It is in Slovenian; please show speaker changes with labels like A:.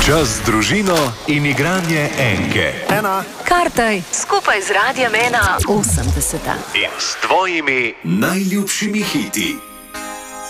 A: Čas z družino in igranje enke.
B: Kartaj skupaj z Radiem 1 80.
A: In s tvojimi najljubšimi hiti.